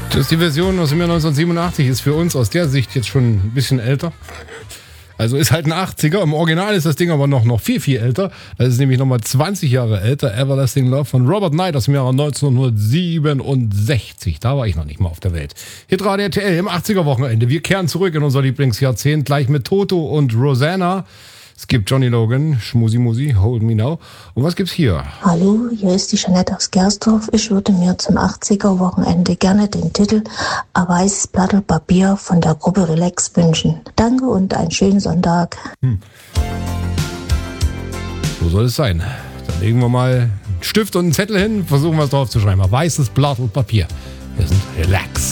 Das ist die Version aus dem Jahr 1987, ist für uns aus der Sicht jetzt schon ein bisschen älter. Also ist halt ein 80er. Im Original ist das Ding aber noch viel, viel älter. Das ist nämlich nochmal 20 Jahre älter. Everlasting Love von Robert Knight aus dem Jahre 1967. Da war ich noch nicht mal auf der Welt. Hitradio RTL im 80er-Wochenende. Wir kehren zurück in unser Lieblingsjahrzehnt. Gleich mit Toto und Rosanna. Es gibt Johnny Logan, Schmusi Musi, Hold Me Now. Und was gibt's hier? Hallo, hier ist die Jeanette aus Gersdorf. Ich würde mir zum 80er-Wochenende gerne den Titel A weißes Blatt Papier von der Gruppe Relax wünschen. Danke und einen schönen Sonntag. So soll es sein. Dann legen wir mal einen Stift und einen Zettel hin, versuchen was drauf zu schreiben. A weißes Blatt Papier. Wir sind Relax.